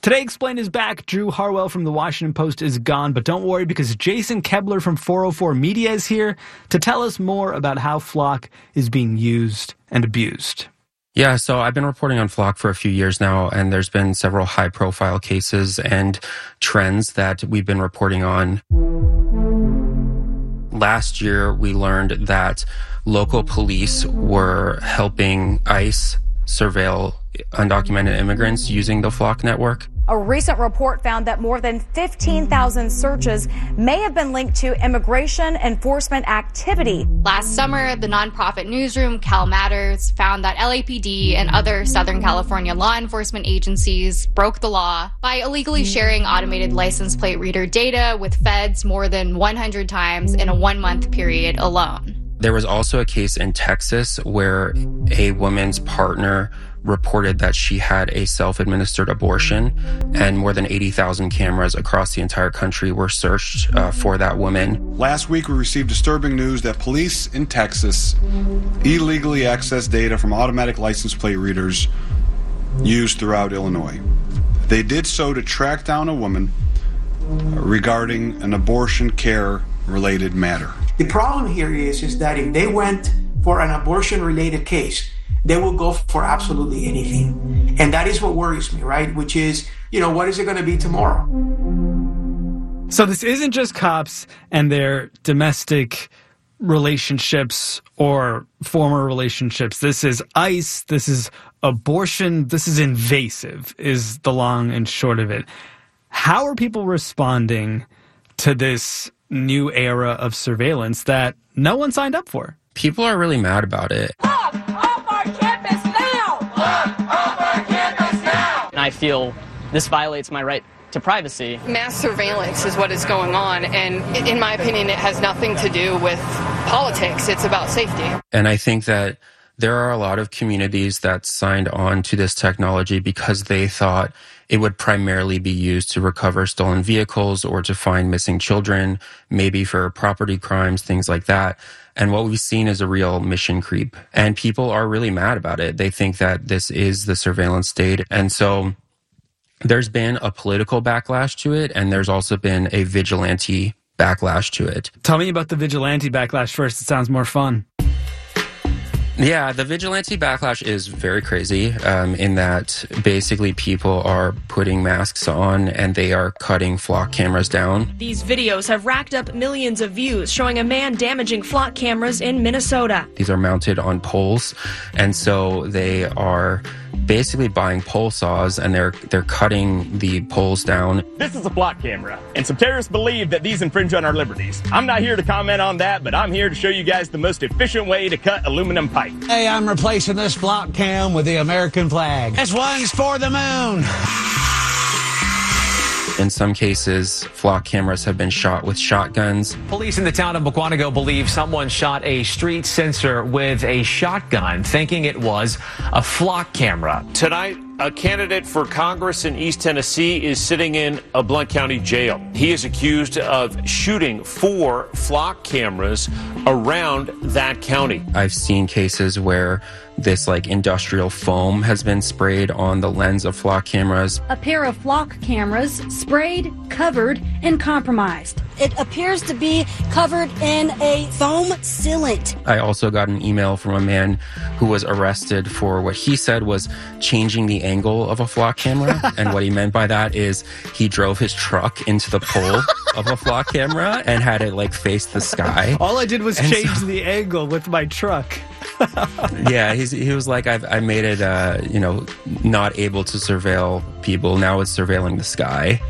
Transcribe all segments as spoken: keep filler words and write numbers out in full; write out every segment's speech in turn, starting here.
Today Explained is back. Drew Harwell from The Washington Post is gone, but don't worry because Jason Kebler from four oh four Media is here to tell us more about how Flock is being used and abused. Yeah, so I've been reporting on Flock for a few years now, and there's been several high-profile cases and trends that we've been reporting on. Last year, we learned that local police were helping ICE surveil undocumented immigrants using the Flock network. A recent report found that more than fifteen thousand searches may have been linked to immigration enforcement activity. Last summer, the nonprofit newsroom Cal Matters found that L A P D and other Southern California law enforcement agencies broke the law by illegally sharing automated license plate reader data with feds more than one hundred times in a one-month period alone. There was also a case in Texas where a woman's partner reported that she had a self-administered abortion, and more than eighty thousand cameras across the entire country were searched uh, for that woman. Last week, we received disturbing news that police in Texas illegally accessed data from automatic license plate readers used throughout Illinois. They did so to track down a woman regarding an abortion care-related matter. The problem here is, is that if they went for an abortion-related case, they will go for absolutely anything. And that is what worries me, right? Which is, you know, what is it going to be tomorrow? So this isn't just cops and their domestic relationships or former relationships. This is ICE. This is abortion. This is invasive, is the long and short of it. How are people responding to this new era of surveillance that no one signed up for? People are really mad about it. Off, off our campus now! Off, off our campus now! I feel this violates my right to privacy. Mass surveillance is what is going on, and in my opinion, it has nothing to do with politics. It's about safety. And I think that there are a lot of communities that signed on to this technology because they thought it would primarily be used to recover stolen vehicles or to find missing children, maybe for property crimes, things like that. And what we've seen is a real mission creep. And people are really mad about it. They think that this is the surveillance state. And so there's been a political backlash to it, and there's also been a vigilante backlash to it. Tell me about the vigilante backlash first. It sounds more fun. Yeah, the vigilante backlash is very crazy um, in that basically people are putting masks on and they are cutting Flock cameras down. These videos have racked up millions of views showing a man damaging Flock cameras in Minnesota. These are mounted on poles, and so they are basically buying pole saws and they're they're cutting the poles down. This is a Flock camera, and some terrorists believe that these infringe on our liberties. I'm not here to comment on that, but I'm here to show you guys the most efficient way to cut aluminum pipe. Hey, I'm replacing this Flock cam with the American flag. This one's for the moon. In some cases, Flock cameras have been shot with shotguns. Police in the town of Mukwonago believe someone shot a street sensor with a shotgun, thinking it was a Flock camera. Tonight, a candidate for Congress in East Tennessee is sitting in a Blount County jail. He is accused of shooting four Flock cameras around that county. I've seen cases where this like industrial foam has been sprayed on the lens of Flock cameras. A pair of Flock cameras sprayed, covered, and compromised. It appears to be covered in a foam sealant. I also got an email from a man who was arrested for what he said was changing the angle of a Flock camera. And what he meant by that is he drove his truck into the pole of a Flock camera and had it like face the sky. All I did was and change so, the angle with my truck. Yeah, he's, he was like, I've, I made it, uh, you know, not able to surveil people. Now it's surveilling the sky.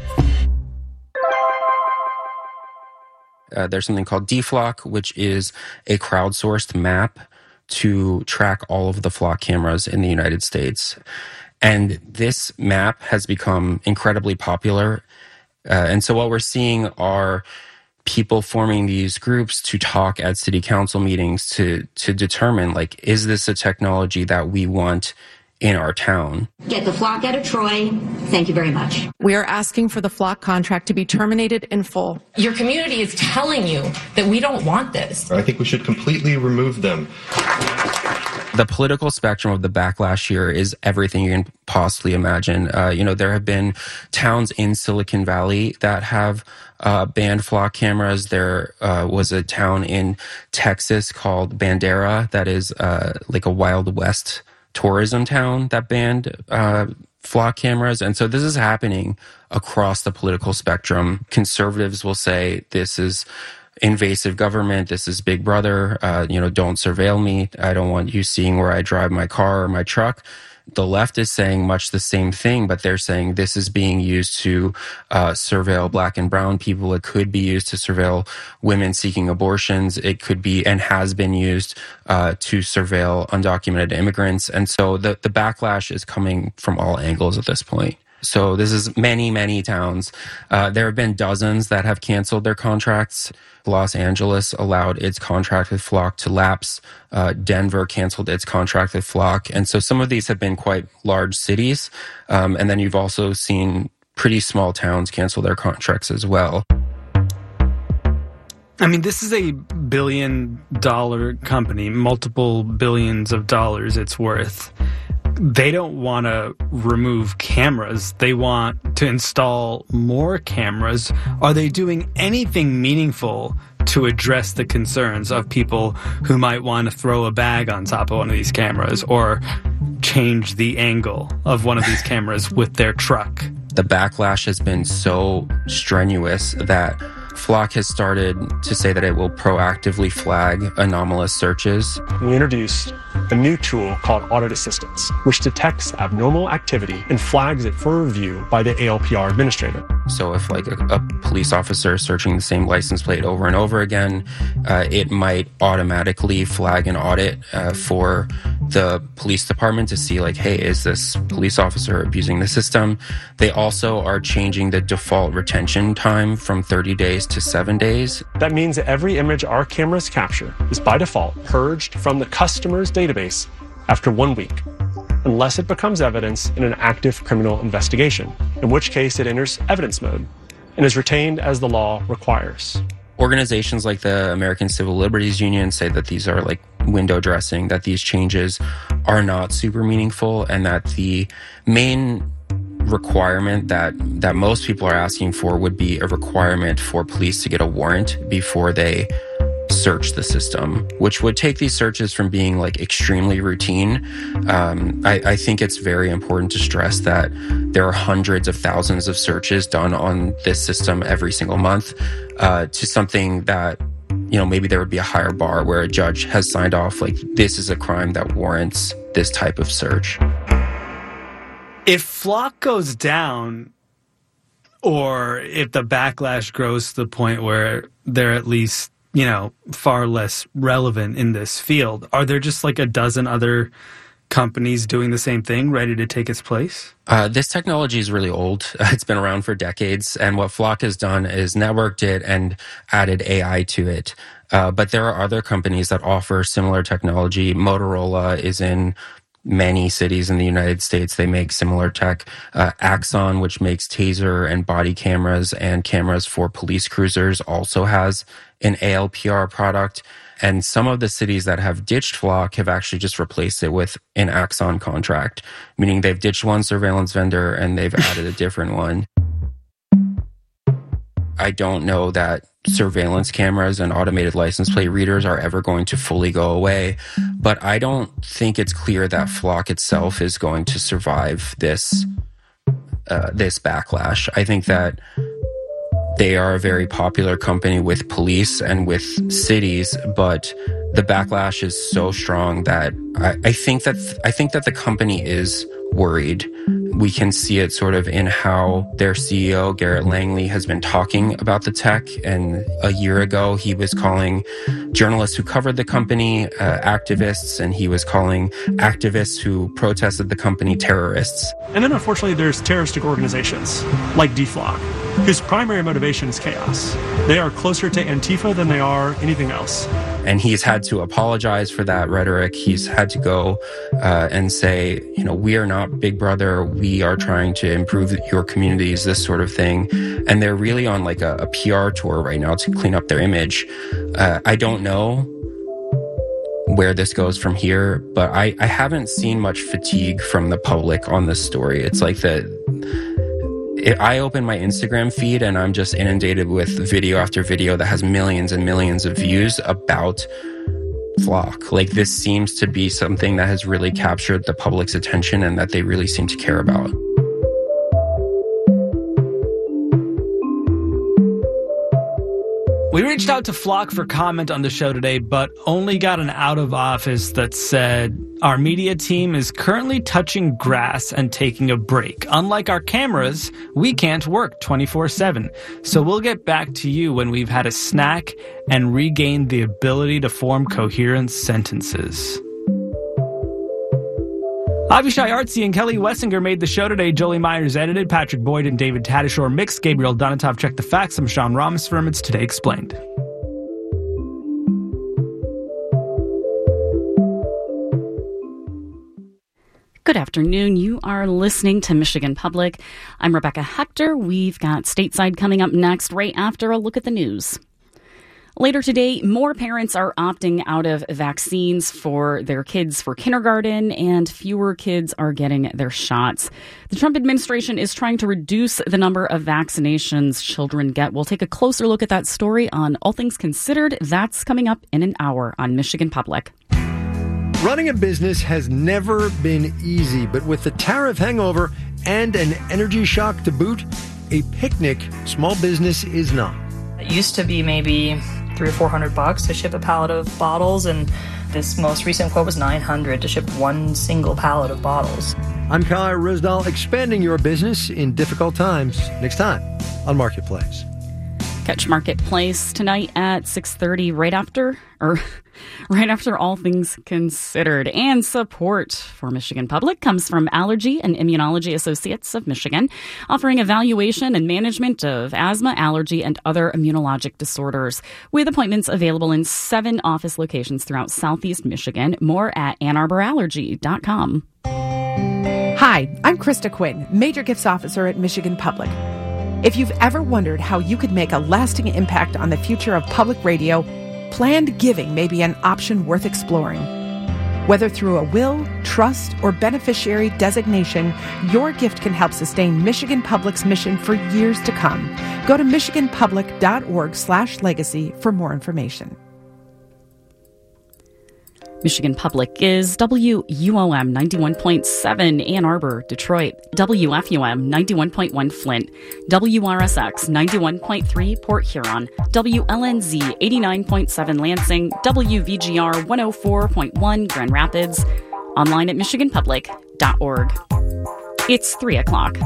Uh, there's something called D Flock, which is a crowdsourced map to track all of the Flock cameras in the United States. And this map has become incredibly popular. Uh, and so what we're seeing are people forming these groups to talk at city council meetings to to determine, like, is this a technology that we want in our town? Get the Flock out of Troy. Thank you very much. We are asking for the Flock contract to be terminated in full. Your community is telling you that we don't want this. I think we should completely remove them. The political spectrum of the backlash here is everything you can possibly imagine. Uh, you know, there have been towns in Silicon Valley that have uh, banned flock cameras. There uh, was a town in Texas called Bandera that is uh, like a Wild West tourism town that banned uh, flock cameras. And so this is happening across the political spectrum. Conservatives will say this is invasive government, this is Big Brother, uh, you know, don't surveil me. I don't want you seeing where I drive my car or my truck. The left is saying much the same thing, but they're saying this is being used to uh, surveil black and brown people. It could be used to surveil women seeking abortions. It could be and has been used uh, to surveil undocumented immigrants. And so the, the backlash is coming from all angles at this point. So this is many, many towns. Uh, there have been dozens that have canceled their contracts. Los Angeles allowed its contract with Flock to lapse. Uh, Denver canceled its contract with Flock. And so some of these have been quite large cities. Um, and then you've also seen pretty small towns cancel their contracts as well. I mean, this is a billion dollar company, multiple billions of dollars it's worth. They don't want to remove cameras. They want to install more cameras. Are they doing anything meaningful to address the concerns of people who might want to throw a bag on top of one of these cameras or change the angle of one of these cameras with their truck? The backlash has been so strenuous that Flock has started to say that it will proactively flag anomalous searches. We introduced a new tool called Audit Assistance, which detects abnormal activity and flags it for review by the A L P R administrator. So if like a, a police officer is searching the same license plate over and over again, uh, it might automatically flag an audit uh, for the police department to see like, hey, is this police officer abusing the system? They also are changing the default retention time from thirty days to seven days. That means that every image our cameras capture is by default purged from the customer's database after one week, unless it becomes evidence in an active criminal investigation, in which case it enters evidence mode and is retained as the law requires. Organizations like the American Civil Liberties Union say that these are like window dressing, that these changes are not super meaningful, and that the main requirement that that most people are asking for would be a requirement for police to get a warrant before they search the system, which would take these searches from being like extremely routine. Um, I, I think it's very important to stress that there are hundreds of thousands of searches done on this system every single month, uh, to something that, you know, maybe there would be a higher bar where a judge has signed off like this is a crime that warrants this type of search. If Flock goes down, or if the backlash grows to the point where they're at least, you know, far less relevant in this field, are there just like a dozen other companies doing the same thing, ready to take its place? Uh, this technology is really old. It's been around for decades. And what Flock has done is networked it and added A I to it. Uh, but there are other companies that offer similar technology. Motorola is in many cities in the United States. They make similar tech. Uh, Axon, which makes taser and body cameras and cameras for police cruisers, also has an A L P R product. And some of the cities that have ditched Flock have actually just replaced it with an Axon contract, meaning they've ditched one surveillance vendor and they've added a different one. I don't know that surveillance cameras and automated license plate readers are ever going to fully go away, but I don't think it's clear that Flock itself is going to survive this uh, this backlash. I think that they are a very popular company with police and with cities, but the backlash is so strong that I, I think that th- I think that the company is worried. We can see it sort of in how their C E O, Garrett Langley, has been talking about the tech. And a year ago, he was calling journalists who covered the company uh, activists, and he was calling activists who protested the company terrorists. And then unfortunately, there's terroristic organizations like D Flock, whose primary motivation is chaos. They are closer to Antifa than they are anything else. And he's had to apologize for that rhetoric. He's had to go uh, and say, you know, we are not Big Brother. We are trying to improve your communities, this sort of thing. And they're really on like a, a P R tour right now to clean up their image. Uh, I don't know where this goes from here, but I, I haven't seen much fatigue from the public on this story. It's like that I open my Instagram feed and I'm just inundated with video after video that has millions and millions of views about Flock. Like, this seems to be something that has really captured the public's attention and that they really seem to care about. We reached out to Flock for comment on the show today, but only got an out of office that said, our media team is currently touching grass and taking a break. Unlike our cameras, we can't work twenty-four seven. So we'll get back to you when we've had a snack and regained the ability to form coherent sentences. Avishai Artsy and Kelly Wessinger made the show today. Jolie Myers edited. Patrick Boyd and David Tadashore mixed. Gabriel Donatov checked the facts. I'm Sean Ramaswamy. It's Today Explained. Good afternoon. You are listening to Michigan Public. I'm Rebecca Hector. We've got Stateside coming up next, right after a look at the news. Later today, more parents are opting out of vaccines for their kids for kindergarten, and fewer kids are getting their shots. The Trump administration is trying to reduce the number of vaccinations children get. We'll take a closer look at that story on All Things Considered. That's coming up in an hour on Michigan Public. Running a business has never been easy, but with the tariff hangover and an energy shock to boot, a picnic small business is not. It used to be maybe three or four hundred bucks to ship a pallet of bottles, and this most recent quote was nine hundred to ship one single pallet of bottles. I'm Kyle Risdall, expanding your business in difficult times. Next time on Marketplace. Catch Marketplace tonight at six thirty, right after, or right after All Things Considered. And support for Michigan Public comes from Allergy and Immunology Associates of Michigan, offering evaluation and management of asthma, allergy, and other immunologic disorders, with appointments available in seven office locations throughout Southeast Michigan. More at ann arbor allergy dot com. Hi, I'm Krista Quinn, Major Gifts Officer at Michigan Public. If you've ever wondered how you could make a lasting impact on the future of public radio, planned giving may be an option worth exploring. Whether through a will, trust, or beneficiary designation, your gift can help sustain Michigan Public's mission for years to come. Go to michigan public dot org slash legacy for more information. Michigan Public is W U O M ninety-one point seven Ann Arbor, Detroit, W F U M ninety-one point one Flint, W R S X ninety-one point three Port Huron, W L N Z eighty-nine point seven Lansing, W V G R one oh four point one Grand Rapids, online at michigan public dot org. It's three o'clock.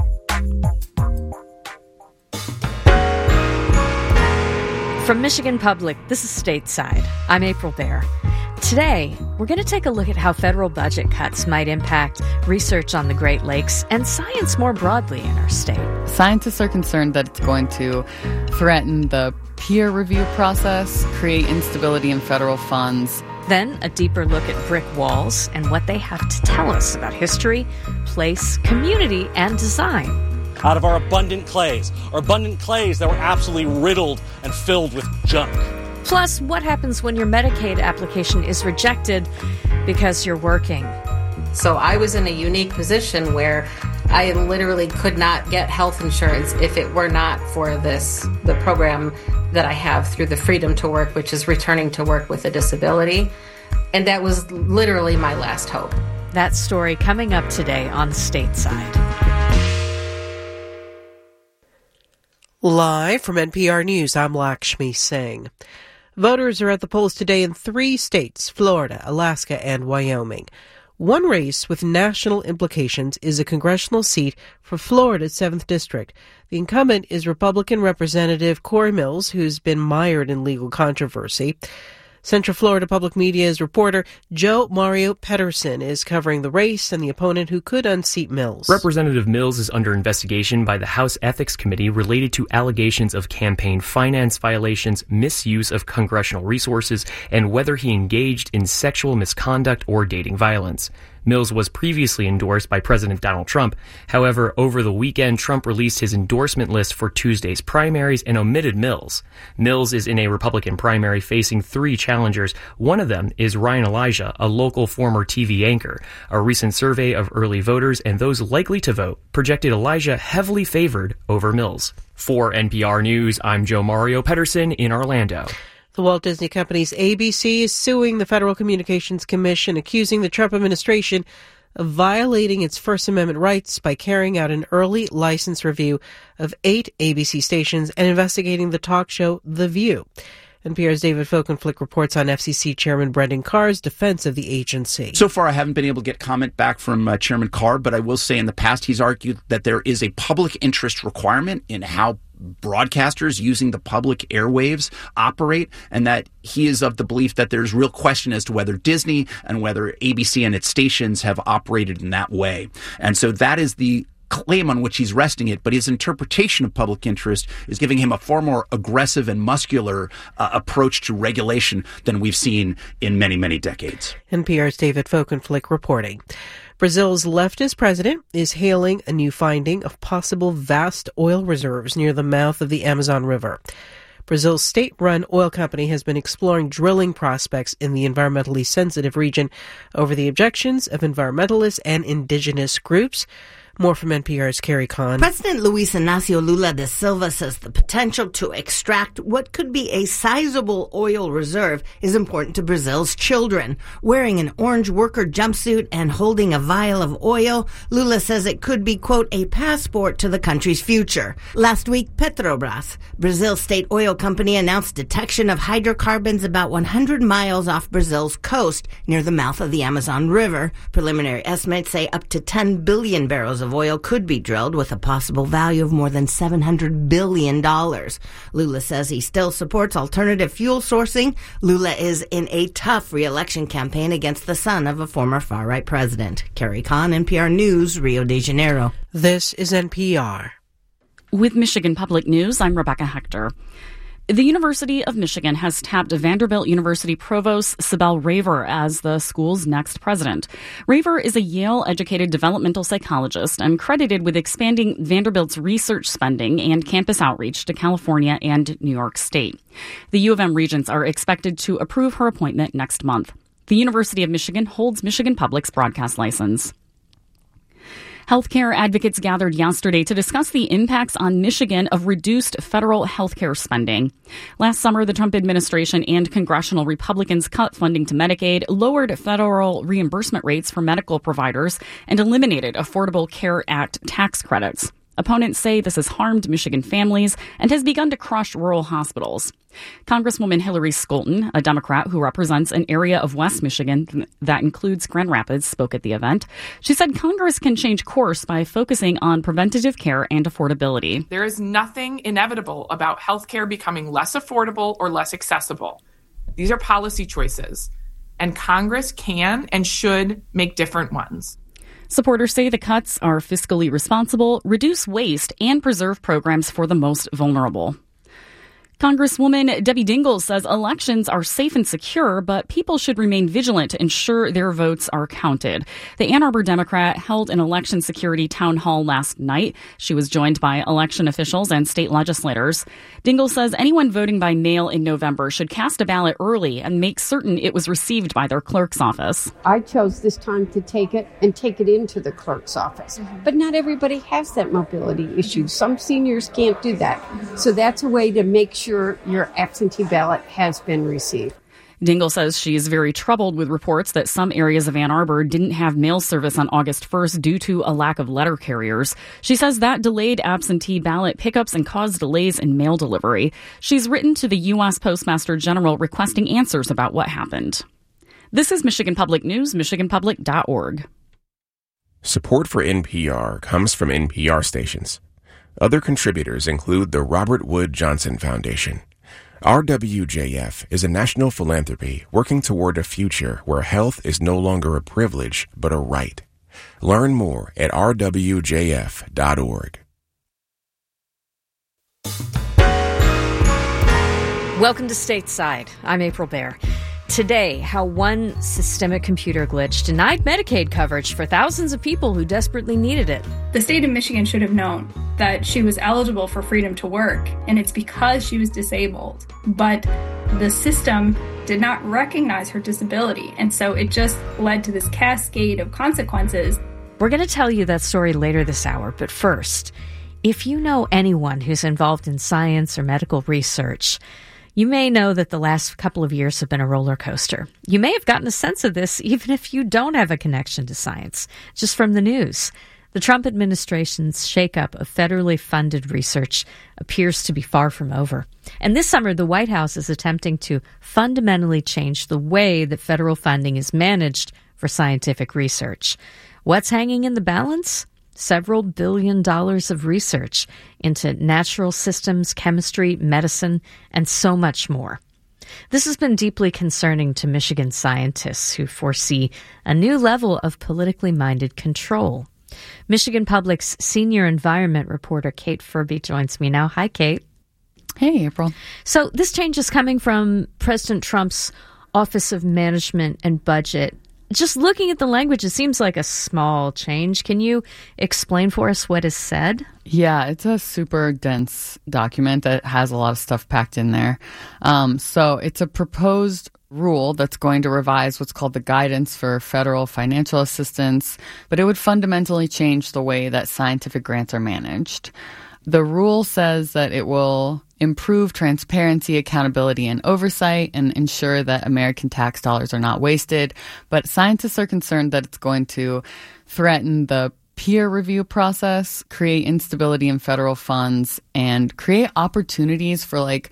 From Michigan Public, this is Stateside. I'm April Baer. Today, we're going to take a look at how federal budget cuts might impact research on the Great Lakes and science more broadly in our state. Scientists are concerned that it's going to threaten the peer review process, create instability in federal funds. Then, a deeper look at brick walls and what they have to tell us about history, place, community, and design. Out of our abundant clays, our abundant clays that were absolutely riddled and filled with junk. Plus, what happens when your Medicaid application is rejected because you're working? So I was in a unique position where I literally could not get health insurance if it were not for this, the program that I have through the Freedom to Work, which is returning to work with a disability. And that was literally my last hope. That story coming up today on Stateside. Live from N P R News, I'm Lakshmi Singh. Voters are at the polls today in three states, Florida, Alaska, and Wyoming. One race with national implications is a congressional seat for Florida's seventh District. The incumbent is Republican Representative Corey Mills, who's been mired in legal controversy. Central Florida Public Media's reporter Joe Mario Pedersen is covering the race and the opponent who could unseat Mills. Representative Mills is under investigation by the House Ethics Committee related to allegations of campaign finance violations, misuse of congressional resources, and whether he engaged in sexual misconduct or dating violence. Mills was previously endorsed by President Donald Trump. However, over the weekend, Trump released his endorsement list for Tuesday's primaries and omitted Mills. Mills is in a Republican primary facing three challengers. One of them is Ryan Elijah, a local former T V anchor. A recent survey of early voters and those likely to vote projected Elijah heavily favored over Mills. For N P R News, I'm Joe Mario Pedersen in Orlando. The Walt Disney Company's A B C is suing the Federal Communications Commission, accusing the Trump administration of violating its First Amendment rights by carrying out an early license review of eight A B C stations and investigating the talk show The View. N P R's David Folkenflik reports on F C C Chairman Brendan Carr's defense of the agency. So far, I haven't been able to get comment back from uh, Chairman Carr, but I will say in the past he's argued that there is a public interest requirement in how broadcasters using the public airwaves operate, and that he is of the belief that there's real question as to whether Disney and whether A B C and its stations have operated in that way. And so that is the claim on which he's resting it, but his interpretation of public interest is giving him a far more aggressive and muscular uh, approach to regulation than we've seen in many, many decades. N P R's David Folkenflik reporting. Brazil's leftist president is hailing a new finding of possible vast oil reserves near the mouth of the Amazon River. Brazil's state-run oil company has been exploring drilling prospects in the environmentally sensitive region over the objections of environmentalists and indigenous groups. More from N P R's Carrie Kahn. President Luiz Inácio Lula da Silva says the potential to extract what could be a sizable oil reserve is important to Brazil's children. Wearing an orange worker jumpsuit and holding a vial of oil, Lula says it could be, quote, a passport to the country's future. Last week, Petrobras, Brazil's state oil company, announced detection of hydrocarbons about one hundred miles off Brazil's coast near the mouth of the Amazon River. Preliminary estimates say up to ten billion barrels of oil could be drilled with a possible value of more than seven hundred billion dollars. Lula says he still supports alternative fuel sourcing. Lula is in a tough re-election campaign against the son of a former far-right president. Carrie Kahn, N P R News, Rio de Janeiro. This is N P R. With Michigan Public News, I'm Rebecca Hector. The University of Michigan has tapped Vanderbilt University Provost Sibel Raver as the school's next president. Raver is a Yale-educated developmental psychologist and credited with expanding Vanderbilt's research spending and campus outreach to California and New York State. The U of M regents are expected to approve her appointment next month. The University of Michigan holds Michigan Public's broadcast license. Healthcare advocates gathered yesterday to discuss the impacts on Michigan of reduced federal healthcare spending. Last summer, the Trump administration and congressional Republicans cut funding to Medicaid, lowered federal reimbursement rates for medical providers, and eliminated Affordable Care Act tax credits. Opponents say this has harmed Michigan families and has begun to crush rural hospitals. Congresswoman Hillary Scholten, a Democrat who represents an area of West Michigan that includes Grand Rapids, spoke at the event. She said Congress can change course by focusing on preventative care and affordability. There is nothing inevitable about healthcare becoming less affordable or less accessible. These are policy choices, and Congress can and should make different ones. Supporters say the cuts are fiscally responsible, reduce waste, and preserve programs for the most vulnerable. Congresswoman Debbie Dingell says elections are safe and secure, but people should remain vigilant to ensure their votes are counted. The Ann Arbor Democrat held an election security town hall last night. She was joined by election officials and state legislators. Dingell says anyone voting by mail in November should cast a ballot early and make certain it was received by their clerk's office. I chose this time to take it and take it into the clerk's office. But not everybody has that mobility issue. Some seniors can't do that. So that's a way to make sure your absentee ballot has been received. Dingell says she is very troubled with reports that some areas of Ann Arbor didn't have mail service on August first due to a lack of letter carriers. She says that delayed absentee ballot pickups and caused delays in mail delivery. She's written to the U S Postmaster General requesting answers about what happened. This is Michigan Public News, michigan public dot org. Support for N P R comes from N P R stations. Other contributors include the Robert Wood Johnson Foundation. R W J F is a national philanthropy working toward a future where health is no longer a privilege, but a right. Learn more at r w j f dot org. Welcome to Stateside. I'm April Baer. Today, how one systemic computer glitch denied Medicaid coverage for thousands of people who desperately needed it. The state of Michigan should have known that she was eligible for freedom to work, and it's because she was disabled. But the system did not recognize her disability, and so it just led to this cascade of consequences. We're going to tell you that story later this hour, but first, if you know anyone who's involved in science or medical research, you may know that the last couple of years have been a roller coaster. You may have gotten a sense of this even if you don't have a connection to science, just from the news. The Trump administration's shakeup of federally funded research appears to be far from over. And this summer, the White House is attempting to fundamentally change the way that federal funding is managed for scientific research. What's hanging in the balance? Several billion dollars of research into natural systems, chemistry, medicine, and so much more. This has been deeply concerning to Michigan scientists who foresee a new level of politically minded control. Michigan Public's senior environment reporter Kate Furby joins me now. Hi, Kate. Hey, April. So this change is coming from President Trump's Office of Management and Budget. Just looking at the language, it seems like a small change. Can you explain for us what is said? Yeah, it's a super dense document that has a lot of stuff packed in there. Um, so it's a proposed rule that's going to revise what's called the Guidance for Federal Financial Assistance, but it would fundamentally change the way that scientific grants are managed. The rule says that it will improve transparency, accountability, and oversight and ensure that American tax dollars are not wasted. But scientists are concerned that it's going to threaten the peer review process, create instability in federal funds, and create opportunities for like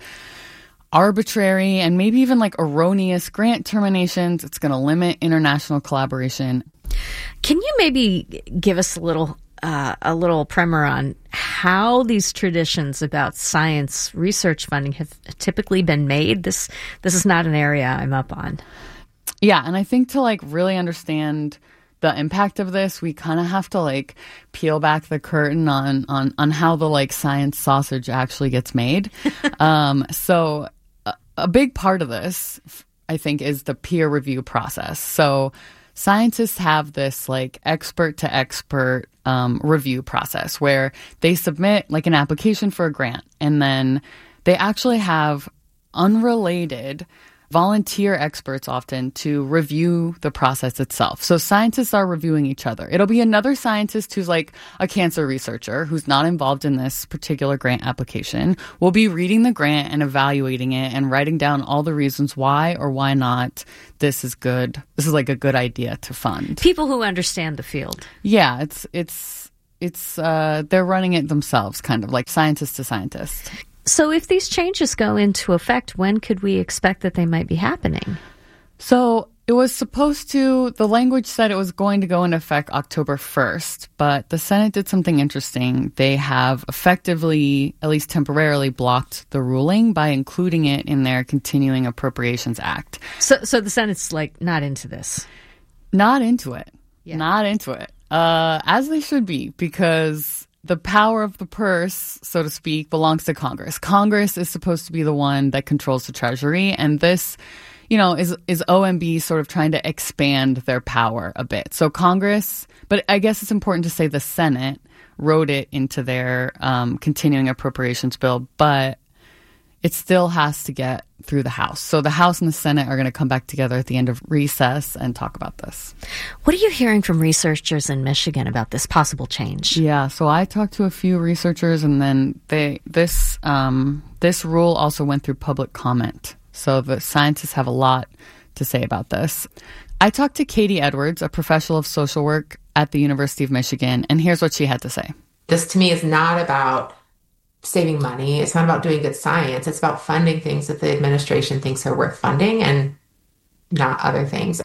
arbitrary and maybe even like erroneous grant terminations. It's going to limit international collaboration. Can you maybe give us a little Uh, a little primer on how these traditions about science research funding have typically been made? This this is not an area I'm up on. Yeah, and I think to like really understand the impact of this, we kind of have to like peel back the curtain on on on how the like science sausage actually gets made. um, so a, a big part of this, I think, is the peer review process. So scientists have this like expert to expert um, review process where they submit like an application for a grant, and then they actually have unrelated volunteer experts often to review the process itself. So scientists are reviewing each other. It'll be another scientist who's like a cancer researcher who's not involved in this particular grant application will be reading the grant and evaluating it and writing down all the reasons why or why not this is good. This is like a good idea to fund. People who understand the field. Yeah, it's it's it's uh, they're running it themselves, kind of like scientist to scientist. So if these changes go into effect, when could we expect that they might be happening? So it was supposed to, the language said it was going to go into effect October first, but the Senate did something interesting. They have effectively, at least temporarily, blocked the ruling by including it in their Continuing Appropriations Act. So, so the Senate's like not into this? Not into it. Yeah. Not into it. Uh, as they should be, because the power of the purse, so to speak, belongs to Congress. Congress is supposed to be the one that controls the Treasury, and this, you know, is is O M B sort of trying to expand their power a bit. So Congress, but I guess it's important to say the Senate wrote it into their um, continuing appropriations bill, but it still has to get through the House. So the House and the Senate are going to come back together at the end of recess and talk about this. What are you hearing from researchers in Michigan about this possible change? Yeah, so I talked to a few researchers, and then they this um, this rule also went through public comment. So the scientists have a lot to say about this. I talked to Katie Edwards, a professional of social work at the University of Michigan, and here's what she had to say. This to me is not about saving money. It's not about doing good science. It's about funding things that the administration thinks are worth funding and not other things.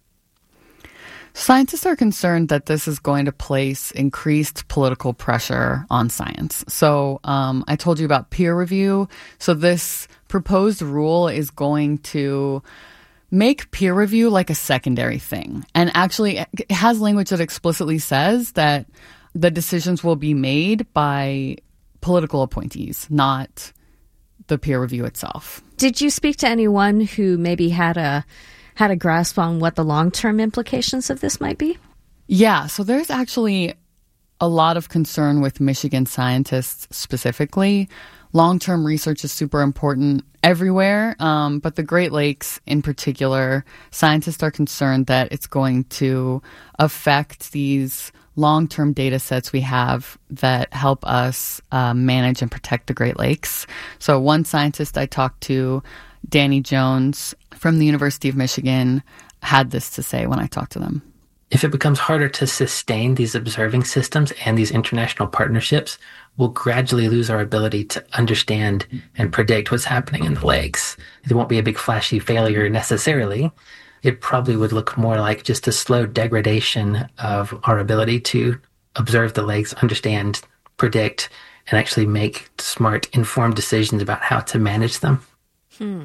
Scientists are concerned that this is going to place increased political pressure on science. So um, I told you about peer review. So this proposed rule is going to make peer review like a secondary thing. And actually, it has language that explicitly says that the decisions will be made by political appointees, not the peer review itself. Did you speak to anyone who maybe had a had a grasp on what the long-term implications of this might be? Yeah, so there's actually a lot of concern with Michigan scientists specifically. Long-term research is super important everywhere, um, but the Great Lakes in particular, scientists are concerned that it's going to affect these long-term data sets we have that help us uh, manage and protect the Great Lakes. So one scientist I talked to, Danny Jones from the University of Michigan, had this to say when I talked to them. If it becomes harder to sustain these observing systems and these international partnerships, we'll gradually lose our ability to understand and predict what's happening in the lakes. It won't be a big flashy failure necessarily. It probably would look more like just a slow degradation of our ability to observe the lakes, understand, predict, and actually make smart, informed decisions about how to manage them. Hmm.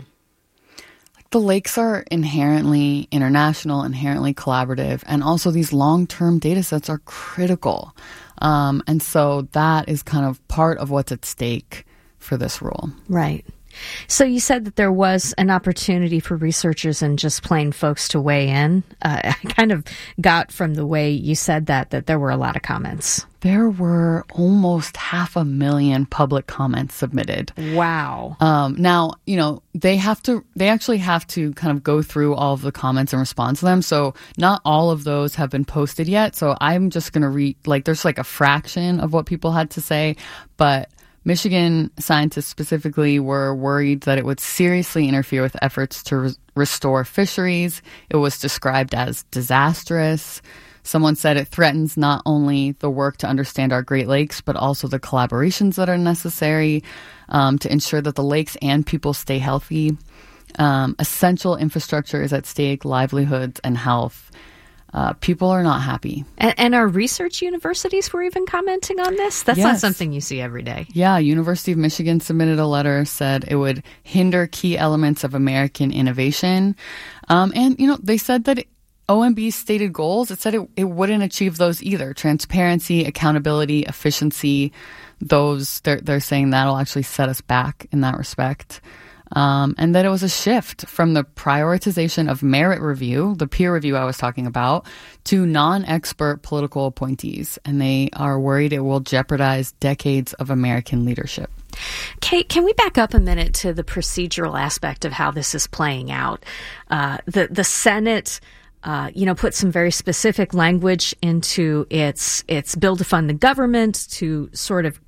The lakes are inherently international, inherently collaborative, and also these long-term data sets are critical. Um, and so that is kind of part of what's at stake for this rule. Right. So you said that there was an opportunity for researchers and just plain folks to weigh in. Uh, I kind of got from the way you said that that there were a lot of comments. There were almost half a million public comments submitted. Wow. Um, now, you know, they have to, they actually have to kind of go through all of the comments and respond to them. So not all of those have been posted yet. So I'm just going to read, like, there's like a fraction of what people had to say, but Michigan scientists specifically were worried that it would seriously interfere with efforts to re- restore fisheries. It was described as disastrous. Someone said it threatens not only the work to understand our Great Lakes, but also the collaborations that are necessary um, to ensure that the lakes and people stay healthy. Um, essential infrastructure is at stake, livelihoods and health. Uh, people are not happy. And, and our research universities were even commenting on this? That's Yes. not something you see every day. Yeah, University of Michigan submitted a letter, said it would hinder key elements of American innovation. Um, and, you know, they said that O M B's stated goals, it said it, it wouldn't achieve those either. Transparency, accountability, efficiency, those, they're, they're saying that'll actually set us back in that respect. Um, and that it was a shift from the prioritization of merit review, the peer review I was talking about, to non-expert political appointees. And they are worried it will jeopardize decades of American leadership. Kate, can we back up a minute to the procedural aspect of how this is playing out? Uh, the, the Senate... Uh, you know, put some very specific language into its its bill to fund the government to sort of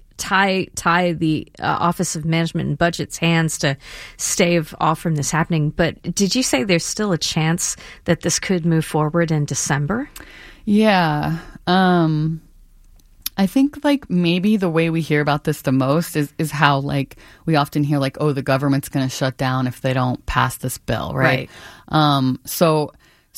tie tie the uh, Office of Management and Budget's hands to stave off from this happening. But did you say there's still a chance that this could move forward in December? Yeah. Um, I think like maybe the way we hear about this the most is, is how like we often hear like, oh, the government's going to shut down if they don't pass this bill, right? Right. Um, so...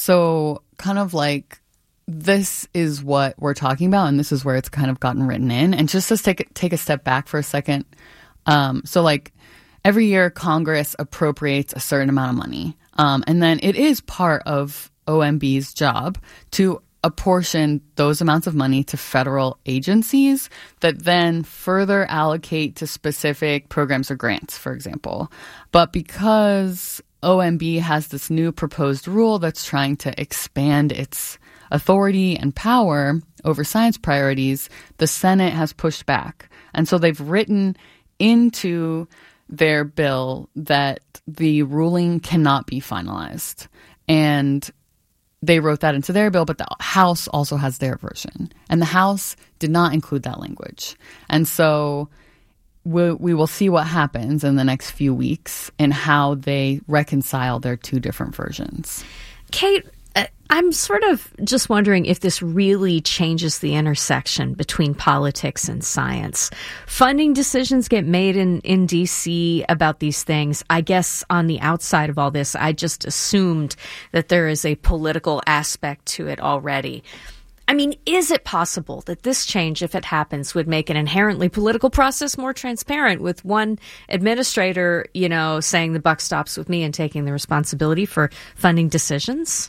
So kind of like this is what we're talking about, and this is where it's kind of gotten written in. And just to take, take a step back for a second. Um, so like every year Congress appropriates a certain amount of money. Um, and then it is part of O M B's job to apportion those amounts of money to federal agencies that then further allocate to specific programs or grants, for example. But because O M B has this new proposed rule that's trying to expand its authority and power over science priorities, the Senate has pushed back. And so they've written into their bill that the ruling cannot be finalized. And they wrote that into their bill, but the House also has their version. And the House did not include that language. And so We, we will see what happens in the next few weeks and how they reconcile their two different versions. Kate, uh, I'm sort of just wondering if this really changes the intersection between politics and science. Funding decisions get made in, in D C about these things. I guess on the outside of all this, I just assumed that there is a political aspect to it already. I mean, is it possible that this change, if it happens, would make an inherently political process more transparent with one administrator, you know, saying the buck stops with me and taking the responsibility for funding decisions?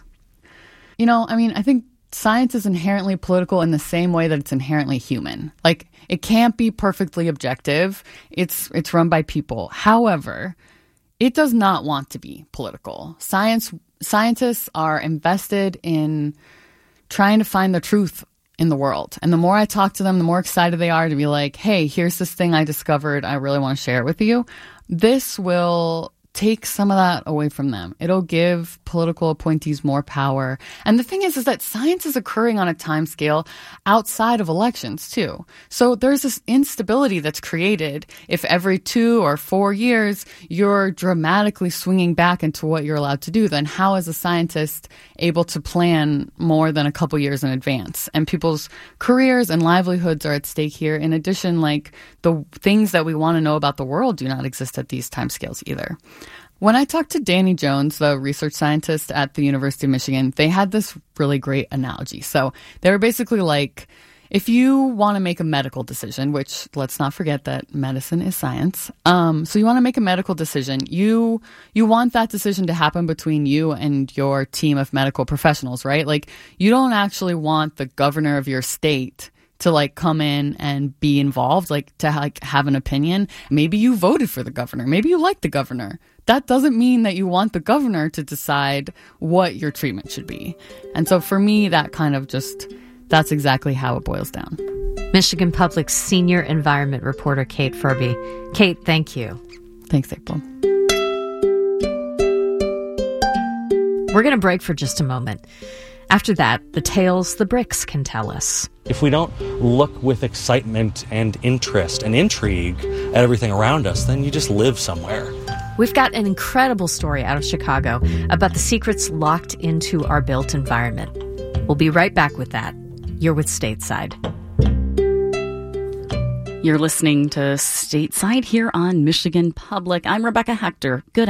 You know, I mean, I think science is inherently political in the same way that it's inherently human. Like, it can't be perfectly objective. It's it's run by people. However, it does not want to be political. Science scientists are invested in trying to find the truth in the world. And the more I talk to them, the more excited they are to be like, hey, here's this thing I discovered. I really want to share it with you. This will take some of that away from them. It'll give political appointees more power. And the thing is, is that science is occurring on a time scale outside of elections too. So there's this instability that's created if every two or four years you're dramatically swinging back into what you're allowed to do. Then how is a scientist able to plan more than a couple years in advance? And people's careers and livelihoods are at stake here. In addition, like the things that we want to know about the world do not exist at these timescales either. When I talked to Danny Jones, the research scientist at the University of Michigan, they had this really great analogy. So they were basically like, if you want to make a medical decision, which let's not forget that medicine is science. Um, so you want to make a medical decision, you you want that decision to happen between you and your team of medical professionals, right? Like you don't actually want the governor of your state to like come in and be involved, like to like have an opinion. Maybe you voted for the governor. Maybe you like the governor. That doesn't mean that you want the governor to decide what your treatment should be. And so for me, that kind of just, that's exactly how it boils down. Michigan Public's senior environment reporter, Kate Furby. Kate, thank you. Thanks, April. We're going to break for just a moment. After that, the tales the bricks can tell us. If we don't look with excitement and interest and intrigue at everything around us, then you just live somewhere. We've got an incredible story out of Chicago about the secrets locked into our built environment. We'll be right back with that. You're with Stateside. You're listening to Stateside here on Michigan Public. I'm Rebecca Hector. Good